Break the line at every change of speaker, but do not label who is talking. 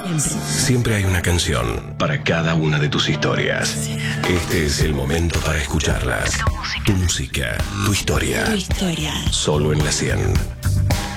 Siempre hay una canción para cada una de tus historias. Este es el momento para escucharlas. Tu música, tu historia.
Tu historia.
Solo en la 100.